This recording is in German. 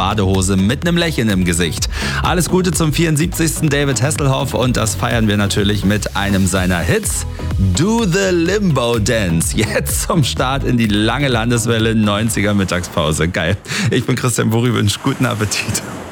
Badehose mit einem Lächeln im Gesicht. Alles Gute zum 74. David Hasselhoff und das feiern wir natürlich mit einem seiner Hits. Do the Limbo Dance. Jetzt zum Start in die lange Landeswelle 90er Mittagspause. Geil. Ich bin Christian Burri, wünsche guten Appetit.